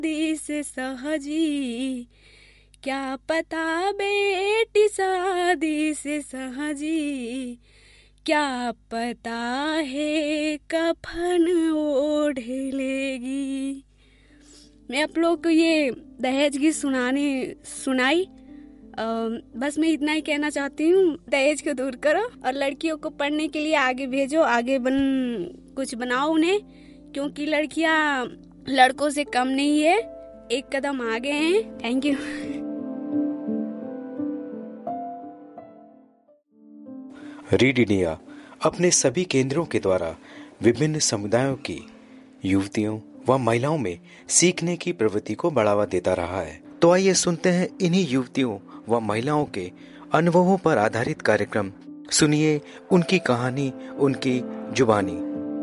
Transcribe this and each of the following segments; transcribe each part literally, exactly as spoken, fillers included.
दी से सहजी, क्या पता बेटी शादी से सहजी, क्या पता है कफन ओढ़ लेगी। मैं आप लोग को ये दहेज की सुनाने सुनाई। आ, बस मैं इतना ही कहना चाहती हूँ, दहेज को दूर करो और लड़कियों को पढ़ने के लिए आगे भेजो, आगे बन कुछ बनाओ उन्हें, क्योंकि लड़कियाँ लड़कों से कम नहीं है, एक कदम आगे हैं। Thank you. रीड इंडिया अपने सभी केंद्रों के द्वारा विभिन्न समुदायों की युवतियों व महिलाओं में सीखने की प्रवृत्ति को बढ़ावा देता रहा है। तो आइए सुनते हैं इन्हीं युवतियों व महिलाओं के अनुभवों पर आधारित कार्यक्रम। सुनिए उनकी कहानी, उनकी जुबानी।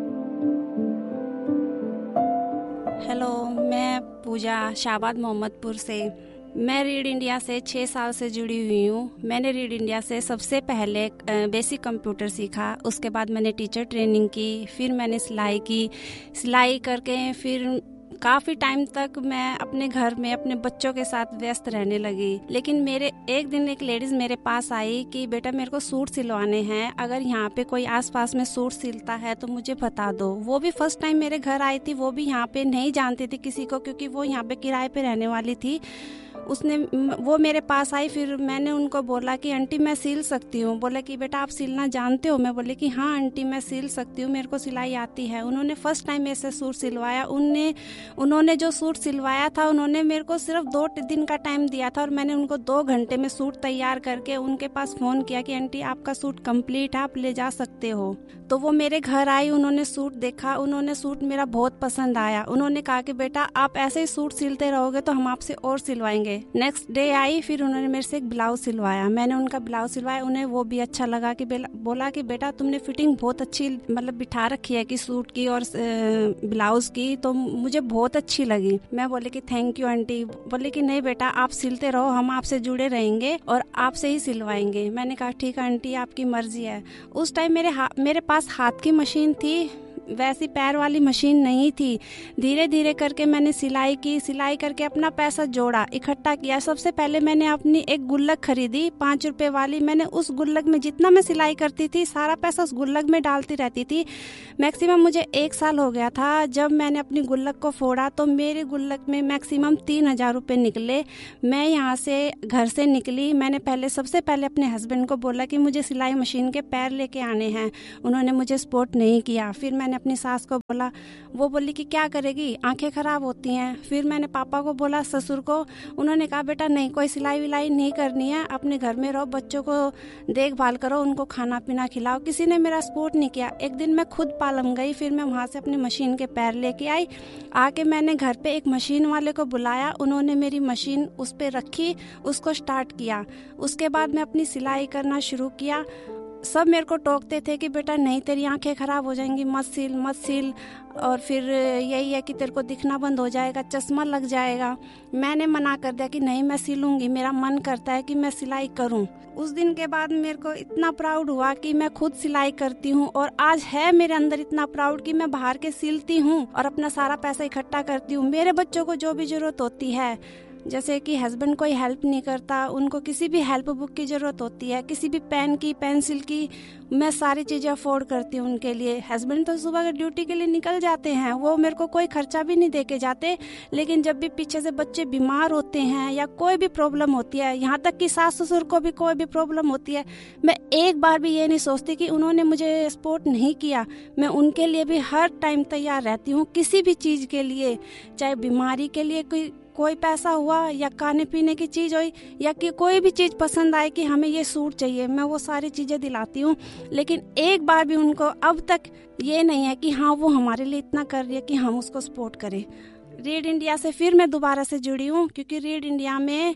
हेलो, मैं पूजा शाहबाद मोहम्मदपुर से। मैं रीड इंडिया से छः साल से जुड़ी हुई हूँ। मैंने रीड इंडिया से सबसे पहले बेसिक कंप्यूटर सीखा, उसके बाद मैंने टीचर ट्रेनिंग की, फिर मैंने सिलाई की। सिलाई करके फिर काफ़ी टाइम तक मैं अपने घर में अपने बच्चों के साथ व्यस्त रहने लगी। लेकिन मेरे एक दिन एक लेडीज़ मेरे पास आई कि बेटा मेरे को सूट सिलवाने हैं, अगर यहाँ पे कोई आसपास में सूट सिलता है तो मुझे बता दो। वो भी फर्स्ट टाइम मेरे घर आई थी, वो भी यहाँ पे नहीं जानती थी किसी को, क्योंकि वो यहाँ पे किराए पे रहने वाली थी। उसने वो मेरे पास आई, फिर मैंने उनको बोला कि आंटी मैं सिल सकती हूँ। बोले कि बेटा आप सिलना जानते हो? मैं बोले कि हाँ आंटी मैं सिल सकती हूँ, मेरे को सिलाई आती है। उन्होंने फर्स्ट टाइम मेरे से सूट सिलवाया। उनने उन्होंने जो सूट सिलवाया था, उन्होंने मेरे को सिर्फ दो दिन का टाइम दिया था और मैंने उनको दो घंटे में सूट तैयार करके उनके पास फ़ोन किया कि आंटी आपका सूट कंप्लीट है, आप ले जा सकते हो। तो वो मेरे घर आई, उन्होंने सूट देखा, उन्होंने सूट मेरा बहुत पसंद आया। उन्होंने कहा कि बेटा आप ऐसे ही सूट सिलते रहोगे तो हम आपसे और सिलवाएंगे। नेक्स्ट डे आई, फिर उन्होंने मेरे से एक ब्लाउज सिलवाया। मैंने उनका ब्लाउज सिलवाया, उन्हें वो भी अच्छा लगा कि बोला कि बेटा तुमने फिटिंग बहुत अच्छी मतलब बिठा रखी है कि सूट की और ब्लाउज की, तो मुझे बहुत अच्छी लगी। मैं बोले कि थैंक यू आंटी। बोले कि नहीं बेटा आप सिलते रहो, हम आपसे जुड़े रहेंगे और आपसे ही सिलवाएंगे। मैंने कहा ठीक है आंटी आपकी मर्जी है। उस टाइम मेरे मेरे पास हाथ की मशीन थी, वैसी पैर वाली मशीन नहीं थी। धीरे धीरे करके मैंने सिलाई की, सिलाई करके अपना पैसा जोड़ा, इकट्ठा किया। सबसे पहले मैंने अपनी एक गुल्लक खरीदी पाँच रुपए वाली। मैंने उस गुल्लक में जितना मैं सिलाई करती थी सारा पैसा उस गुल्लक में डालती रहती थी। मैक्सिमम मुझे एक साल हो गया था। जब मैंने अपनी गुल्लक को फोड़ा तो मेरे गुल्लक में मैक्सिमम तीन हजार रुपये निकले। मैं यहाँ से घर से निकली, मैंने पहले सबसे पहले अपने हस्बैंड को बोला कि मुझे सिलाई मशीन के पैर लेके आने हैं। उन्होंने मुझे सपोर्ट नहीं किया। फिर मैंने अपनी सास को बोला, वो बोली कि क्या करेगी, आंखें खराब होती हैं। फिर मैंने पापा को बोला, ससुर को, उन्होंने कहा बेटा नहीं कोई सिलाई विलाई नहीं करनी है, अपने घर में रहो, बच्चों को देखभाल करो, उनको खाना पीना खिलाओ। किसी ने मेरा सपोर्ट नहीं किया। एक दिन मैं खुद पालम गई, फिर मैं वहाँ से अपनी मशीन के पैर लेके आई। आके मैंने घर पे एक मशीन वाले को बुलाया, उन्होंने मेरी मशीन उस पर रखी, उसको स्टार्ट किया। उसके बाद मैं अपनी सिलाई करना शुरू किया। सब मेरे को टोकते थे कि बेटा नहीं तेरी आंखें खराब हो जाएंगी, मत सिल मत सिल, और फिर यही है कि तेरे को दिखना बंद हो जाएगा, चश्मा लग जाएगा। मैंने मना कर दिया कि नहीं मैं सिलूंगी, मेरा मन करता है कि मैं सिलाई करूं। उस दिन के बाद मेरे को इतना प्राउड हुआ कि मैं खुद सिलाई करती हूं, और आज है मेरे अंदर इतना प्राउड कि मैं बाहर के सिलती हूं और अपना सारा पैसा इकट्ठा करती हूं। मेरे बच्चों को जो भी जरूरत होती है, जैसे कि हस्बैंड कोई हेल्प नहीं करता, उनको किसी भी हेल्प बुक की ज़रूरत होती है, किसी भी पेन की, पेंसिल की, मैं सारी चीज़ें अफोर्ड करती हूँ उनके लिए। हस्बैंड तो सुबह ड्यूटी के लिए निकल जाते हैं, वो मेरे को कोई खर्चा भी नहीं दे के जाते, लेकिन जब भी पीछे से बच्चे बीमार होते हैं या कोई भी प्रॉब्लम होती है, यहाँ तक कि सास ससुर को भी कोई भी प्रॉब्लम होती है, मैं एक बार भी ये नहीं सोचती कि उन्होंने मुझे सपोर्ट नहीं किया। मैं उनके लिए भी हर टाइम तैयार रहती हूँ, किसी भी चीज़ के लिए, चाहे बीमारी के लिए कोई कोई पैसा हुआ या खाने पीने की चीज़ हुई या कि कोई भी चीज़ पसंद आए कि हमें ये सूट चाहिए, मैं वो सारी चीज़ें दिलाती हूँ। लेकिन एक बार भी उनको अब तक ये नहीं है कि हाँ वो हमारे लिए इतना कर रही है कि हम उसको सपोर्ट करें। रीड इंडिया से फिर मैं दोबारा से जुड़ी हूँ, क्योंकि रीड इंडिया में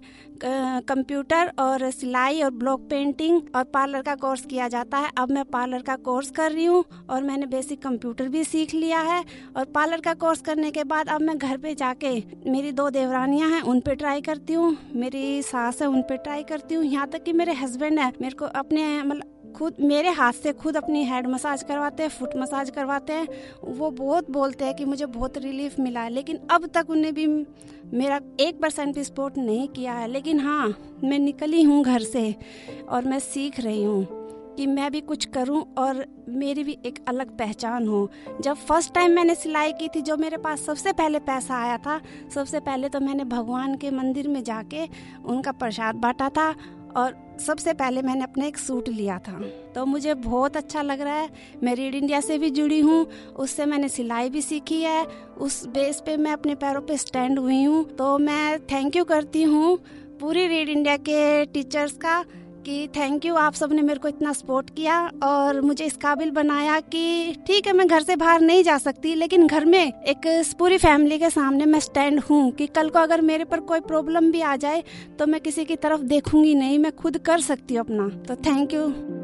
कंप्यूटर और सिलाई और ब्लॉक पेंटिंग और पार्लर का कोर्स किया जाता है। अब मैं पार्लर का कोर्स कर रही हूँ और मैंने बेसिक कंप्यूटर भी सीख लिया है। और पार्लर का कोर्स करने के बाद अब मैं घर पे जाके मेरी दो देवरानियाँ हैं उन पे ट्राई करती हूँ, मेरी सास है उन पे ट्राई करती हूँ, यहाँ तक कि मेरे हस्बैंड है मेरे को अपने मतलब खुद मेरे हाथ से खुद अपनी हेड मसाज करवाते हैं, फुट मसाज करवाते हैं। वो बहुत बोलते हैं कि मुझे बहुत रिलीफ मिला है, लेकिन अब तक उन्हें भी मेरा एक परसेंट भी सपोर्ट नहीं किया है। लेकिन हाँ, मैं निकली हूँ घर से और मैं सीख रही हूँ कि मैं भी कुछ करूं और मेरी भी एक अलग पहचान हो। जब फर्स्ट टाइम मैंने सिलाई की थी, जो मेरे पास सबसे पहले पैसा आया था, सबसे पहले तो मैंने भगवान के मंदिर में जाके उनका प्रसाद बांटा था और सबसे पहले मैंने अपने एक सूट लिया था। तो मुझे बहुत अच्छा लग रहा है। मैं रीड इंडिया से भी जुड़ी हूँ, उससे मैंने सिलाई भी सीखी है, उस बेस पे मैं अपने पैरों पे स्टैंड हुई हूँ। तो मैं थैंक यू करती हूँ पूरी रीड इंडिया के टीचर्स का कि थैंक यू, आप सब ने मेरे को इतना सपोर्ट किया और मुझे इस काबिल बनाया कि ठीक है, मैं घर से बाहर नहीं जा सकती, लेकिन घर में एक पूरी फैमिली के सामने मैं स्टैंड हूँ कि कल को अगर मेरे पर कोई प्रॉब्लम भी आ जाए तो मैं किसी की तरफ देखूंगी नहीं, मैं खुद कर सकती हूँ अपना। तो थैंक यू।